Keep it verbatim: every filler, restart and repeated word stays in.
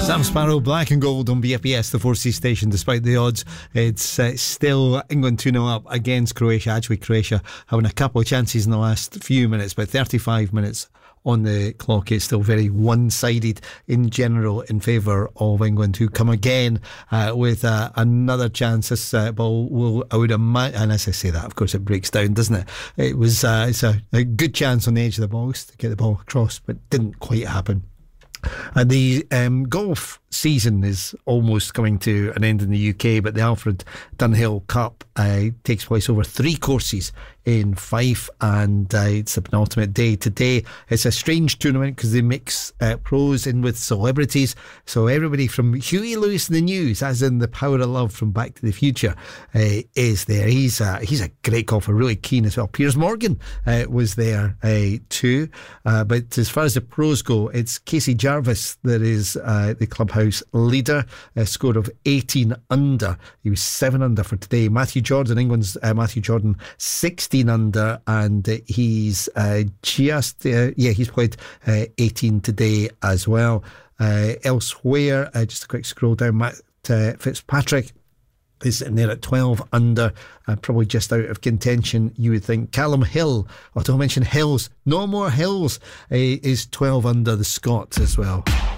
Sam Sparrow, Black and Gold on B F B S, the Four Seas station. Despite the odds, it's uh, still England two nil up against Croatia. Actually, Croatia having a couple of chances in the last few minutes, but thirty-five minutes on the clock. It's still very one-sided in general in favour of England, who come again uh, with uh, another chance. This uh, ball will, I would imagine, and as I say that, of course, it breaks down, doesn't it? It was uh, it's a, a good chance on the edge of the box to get the ball across, but didn't quite happen. And the um, golf season is almost coming to an end in the U K, but the Alfred Dunhill Cup uh, takes place over three courses in Fife, and uh, it's the penultimate day today. It's a strange tournament because they mix uh, pros in with celebrities, so everybody from Huey Lewis and the News, as in The Power of Love from Back to the Future, uh, is there. He's a, he's a great golfer, really keen as well. Piers Morgan uh, was there uh, too, uh, but as far as the pros go, it's Casey Jarvis that is uh, the clubhouse leader, a score of eighteen under. He was seven under for today. Matthew Jordan, England's uh, Matthew Jordan, sixteen under, and uh, he's uh, just uh, yeah he's played uh, eighteen today as well. Uh, elsewhere, uh, just a quick scroll down, Matt uh, Fitzpatrick is sitting there at twelve under, uh, probably just out of contention, you would think. Callum Hill, oh, don't mention Hills, no more Hills, uh, is twelve under, the Scots as well.